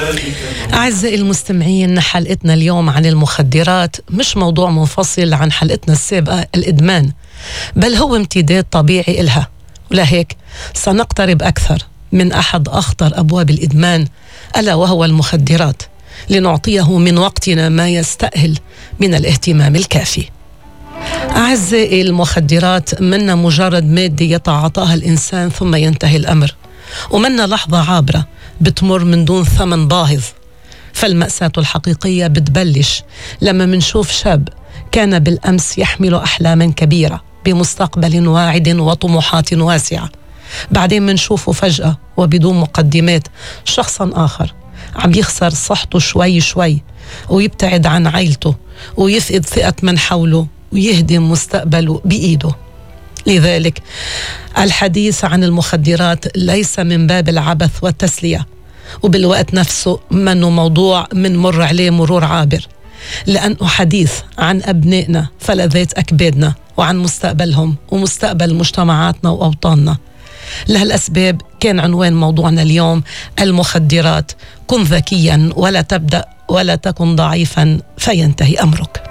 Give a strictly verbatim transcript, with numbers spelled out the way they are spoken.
أعزائي المستمعين، حلقتنا اليوم عن المخدرات مش موضوع منفصل عن حلقتنا السابقة الإدمان، بل هو امتداد طبيعي إلها. ولهيك سنقترب أكثر من أحد أخطر أبواب الإدمان، ألا وهو المخدرات، لنعطيه من وقتنا ما يستأهل من الاهتمام الكافي. أعزائي، المخدرات منا مجرد مادة يتعاطاها الإنسان ثم ينتهي الأمر، ومنا لحظة عابرة بتمر من دون ثمن باهظ. فالمأساة الحقيقية بتبلش لما منشوف شاب كان بالأمس يحمل أحلاما كبيرة بمستقبل واعد وطموحات واسعة، بعدين منشوفه فجأة وبدون مقدمات شخصا آخر عم يخسر صحته شوي شوي، ويبتعد عن عائلته، ويفقد ثقة من حوله، ويهدم مستقبله بإيده. لذلك الحديث عن المخدرات ليس من باب العبث والتسلية، وبالوقت نفسه منه موضوع من مر عليه مرور عابر، لأنه حديث عن أبنائنا فلذات أكبادنا، وعن مستقبلهم ومستقبل مجتمعاتنا وأوطاننا. لهالأسباب كان عنوان موضوعنا اليوم المخدرات. كن ذكيا ولا تبدأ، ولا تكن ضعيفا فينتهي أمرك.